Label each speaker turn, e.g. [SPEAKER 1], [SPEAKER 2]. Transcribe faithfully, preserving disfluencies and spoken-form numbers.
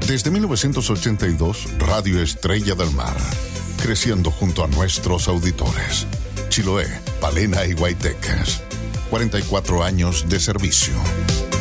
[SPEAKER 1] Desde mil novecientos ochenta y dos, Radio Estrella del Mar, creciendo junto a nuestros auditores. Chiloé, Palena y Guayteques. cuarenta y cuatro años de servicio.